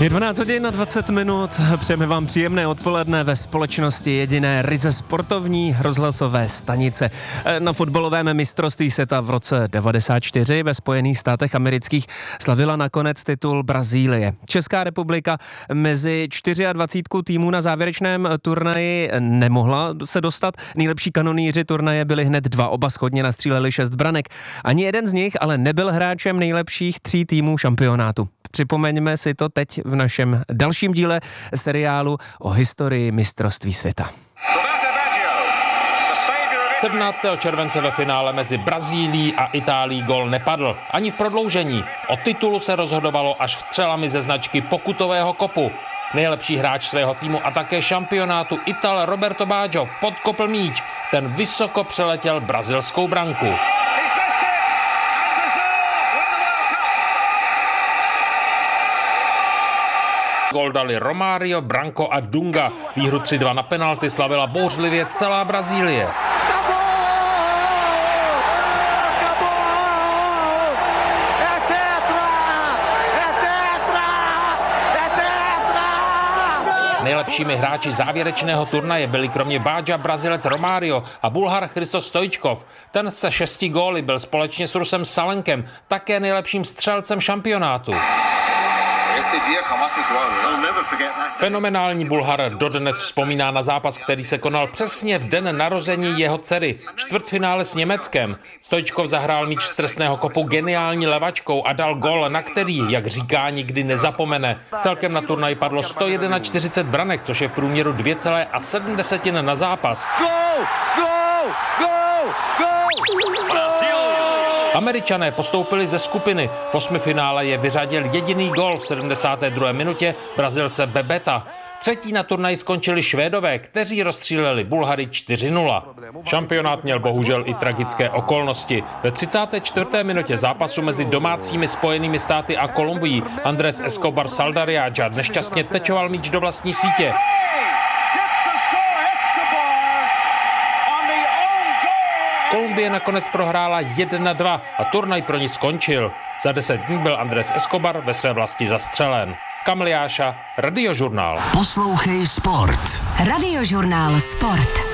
Je 12 hodin a 20 minut, přejeme vám příjemné odpoledne ve společnosti jediné ryze sportovní rozhlasové stanice. Na fotbalovém mistrovství světa v roce 94 ve Spojených státech amerických slavila nakonec titul Brazílie. Česká republika mezi 24 týmů na závěrečném turnaji nemohla se dostat. Nejlepší kanonýři turnaje byli hned dva, oba shodně nastříleli 6 branek. Ani jeden z nich ale nebyl hráčem nejlepších 3 týmů šampionátu. Připomeňme si to teď v našem dalším díle seriálu o historii mistrovství světa. 17. července ve finále mezi Brazílií a Itálií gól nepadl. Ani v prodloužení. O titulu se rozhodovalo až střelami ze značky pokutového kopu. Nejlepší hráč svého týmu a také šampionátu Ital Roberto Baggio podkopl míč. Ten vysoko přeletěl brazilskou branku. Gól dali Romário, Branco a Dunga. Výhru 3-2 na penalty slavila bouřlivě celá Brazílie. Nejlepšími hráči závěrečného turnaje byli kromě Baggia Brazilec Romário a Bulhar Christos Stoičkov. Ten se 6 góly byl společně s Rusem Salenkem také nejlepším střelcem šampionátu. Fenomenální Bulhar dodnes vzpomíná na zápas, který se konal přesně v den narození jeho dcery, čtvrtfinále s Německem. Stoičkov zahrál míč z trestného kopu geniální levačkou a dal gól, na který, jak říká, nikdy nezapomene. Celkem na turnaj padlo 141 branek, což je v průměru 2,7 na zápas. Američané postoupili ze skupiny. V 8. finále je vyřadil jediný gól v 72. minutě Brazilce Bebeta. Třetí na turnaji skončili Švédové, kteří rozstříleli Bulhary 4-0. Šampionát měl bohužel i tragické okolnosti. Ve 34. minutě zápasu mezi domácími Spojenými státy a Kolumbií Andrés Escobar Saldarriaga nešťastně tečoval míč do vlastní sítě. Kolumbie nakonec prohrála 1-2 a turnaj pro ní skončil. Za 10 dní byl Andrés Escobar ve své vlasti zastřelen. Kamil Jáša, Radiožurnál. Poslouchej sport. Radiožurnál Sport.